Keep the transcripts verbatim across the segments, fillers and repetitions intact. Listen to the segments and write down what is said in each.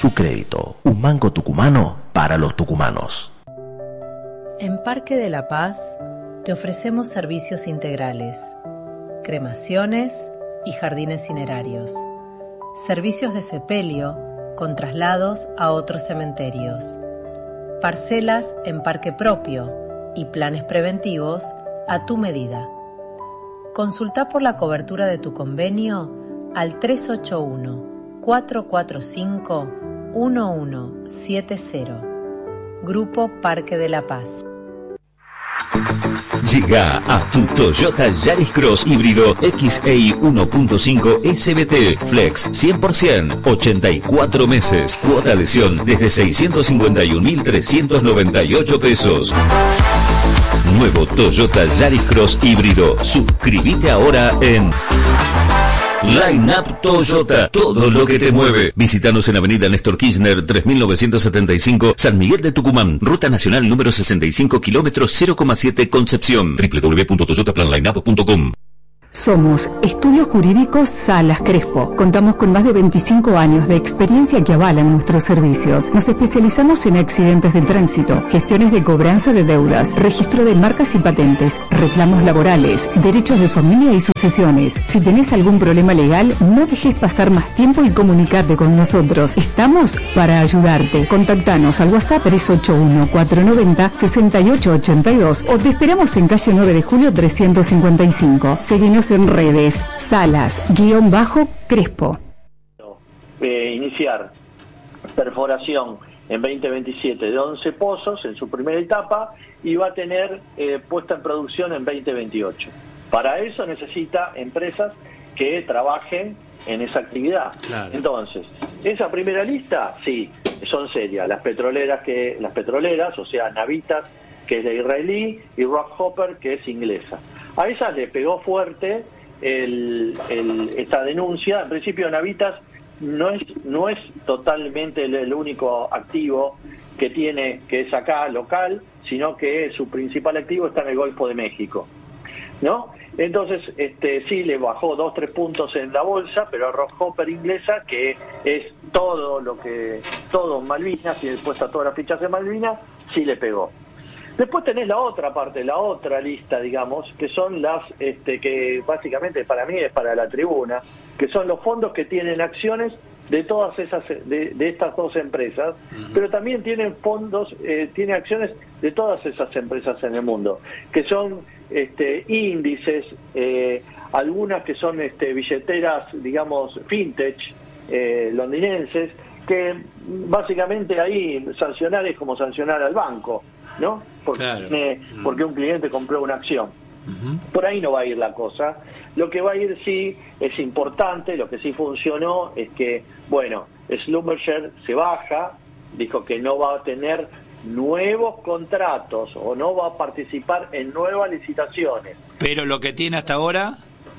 Su crédito, un banco tucumano para los tucumanos. En Parque de la Paz te ofrecemos servicios integrales, cremaciones y jardines cinerarios, servicios de sepelio con traslados a otros cementerios, parcelas en parque propio y planes preventivos a tu medida. Consulta por la cobertura de tu convenio al tres ocho uno, cuatro cuatro cinco, uno uno siete cero. Grupo Parque de la Paz. Llega a tu Toyota Yaris Cross híbrido X E I uno punto cinco S V T Flex cien por ciento, ochenta y cuatro meses, cuota adhesión desde seiscientos cincuenta y un mil trescientos noventa y ocho pesos. Nuevo Toyota Yaris Cross híbrido. Suscríbete ahora en Line Up Toyota, todo lo que te mueve. Visítanos en Avenida Néstor Kirchner tres mil novecientos setenta y cinco, San Miguel de Tucumán, Ruta Nacional número sesenta y cinco, kilómetros cero coma siete, Concepción. doble u doble u doble u punto toyota plan line up punto com. Somos Estudios Jurídicos Salas Crespo. Contamos con más de veinticinco años de experiencia que avalan nuestros servicios. Nos especializamos en accidentes de tránsito, gestiones de cobranza de deudas, registro de marcas y patentes, reclamos laborales, derechos de familia y sucesiones. Si tenés algún problema legal, no dejes pasar más tiempo y comunicate con nosotros. Estamos para ayudarte. Contactanos al WhatsApp tres ocho uno, cuatro nueve cero, seis ocho ocho dos o te esperamos en calle nueve de julio trescientos cincuenta y cinco. Seguinos en redes, Salas, guión bajo, Crespo. Eh, iniciar perforación en veinte veintisiete de once pozos en su primera etapa y va a tener eh, puesta en producción en veinte veintiocho. Para eso necesita empresas que trabajen en esa actividad. Claro. Entonces, esa primera lista, sí, son serias. Las petroleras, que las petroleras, o sea, Navitas, que es de israelí, y Rockhopper, que es inglesa. A esas le pegó fuerte el, el, esta denuncia. En principio, Navitas no es no es totalmente el, el único activo que tiene, que es acá local, sino que su principal activo está en el Golfo de México, ¿no? Entonces, este sí le bajó dos, tres puntos en la bolsa, pero a Rockhopper inglesa, que es todo lo que, todo Malvinas, y después a todas las fichas de Malvinas, sí le pegó. Después tenés la otra parte, la otra lista, digamos, que son las, este, que básicamente para mí es para la tribuna, que son los fondos que tienen acciones de todas esas, de, de estas dos empresas, uh-huh. pero también tienen fondos, eh, tiene acciones de todas esas empresas en el mundo, que son este, índices, eh, algunas que son este, billeteras, digamos, fintech, eh, londinenses, que básicamente ahí sancionar es como sancionar al banco, ¿no? Porque, claro. eh, porque un cliente compró una acción. Uh-huh. Por ahí no va a ir la cosa. Lo que va a ir sí es importante, lo que sí funcionó es que, bueno, Schlumberger se baja, dijo que no va a tener nuevos contratos o no va a participar en nuevas licitaciones. Pero lo que tiene hasta ahora...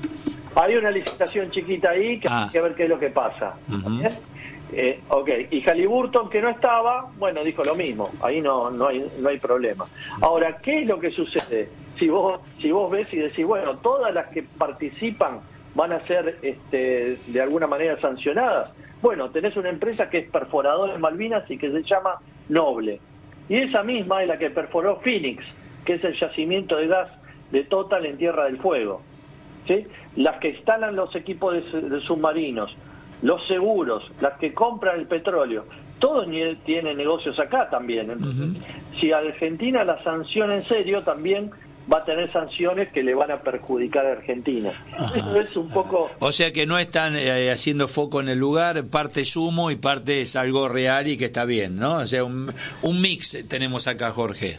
Hay una licitación chiquita ahí que ah. hay que ver qué es lo que pasa. Uh-huh. ¿Eh? Eh, ok, y Halliburton, que no estaba, bueno, dijo lo mismo, ahí no no hay no hay problema. Ahora, ¿qué es lo que sucede? Si vos si vos ves y decís, bueno, todas las que participan van a ser este, de alguna manera sancionadas, bueno, tenés una empresa que es perforadora en Malvinas y que se llama Noble, y esa misma es la que perforó Phoenix, que es el yacimiento de gas de Total en Tierra del Fuego, ¿sí? Las que instalan los equipos de, de submarinos, los seguros, las que compran el petróleo, todos tienen negocios acá también. Entonces, uh-huh. si Argentina la sanciona en serio, también va a tener sanciones que le van a perjudicar a Argentina. Ajá. Eso es un poco... O sea que no están eh, haciendo foco en el lugar, parte es humo y parte es algo real y que está bien, ¿no? O sea, un, un mix tenemos acá, Jorge.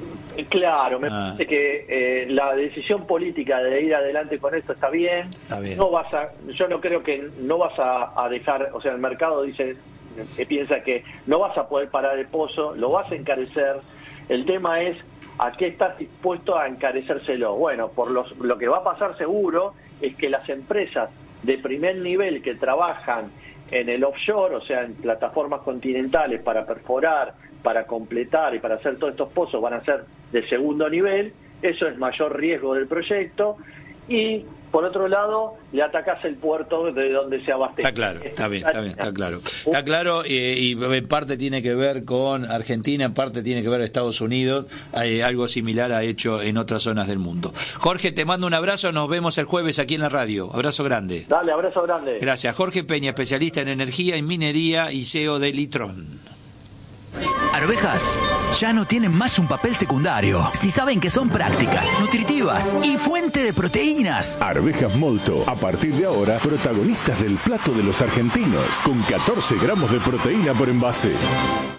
Claro, me ah. parece que eh, la decisión política de ir adelante con esto está bien. Está bien. No vas a, yo no creo que no vas a, a dejar, o sea, el mercado dice, eh, piensa que no vas a poder parar el pozo, lo vas a encarecer. El tema es a qué estás dispuesto a encarecérselo. Bueno, por los, lo que va a pasar seguro es que las empresas de primer nivel que trabajan en el offshore, o sea, en plataformas continentales para perforar, para completar y para hacer todos estos pozos, van a ser de segundo nivel. Eso es mayor riesgo del proyecto, y por otro lado, le atacás el puerto de donde se abastece. Está claro, está bien, está bien, está claro. Está claro, eh, y en parte tiene que ver con Argentina, en parte tiene que ver Estados Unidos, eh, algo similar ha hecho en otras zonas del mundo. Jorge, te mando un abrazo, nos vemos el jueves aquí en la radio. Abrazo grande. Dale, abrazo grande. Gracias. Jorge Peña, especialista en energía y minería y C E O de Litron. Arvejas ya no tienen más un papel secundario. Si saben que son prácticas, nutritivas y fuente de proteínas. Arvejas Molto, a partir de ahora, protagonistas del plato de los argentinos, con catorce gramos de proteína por envase.